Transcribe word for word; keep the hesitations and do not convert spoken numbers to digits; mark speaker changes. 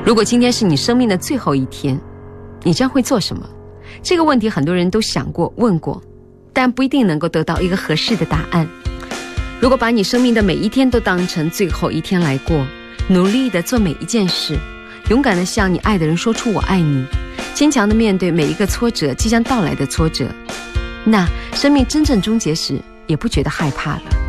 Speaker 1: 如果今天是你生命的最后一天，你将会做什么？这个问题很多人都想过问过，但不一定能够得到一个合适的答案。如果把你生命的每一天都当成最后一天来过，努力的做每一件事，勇敢的向你爱的人说出我爱你，坚强的面对每一个挫折，即将到来的挫折，那生命真正终结时也不觉得害怕了。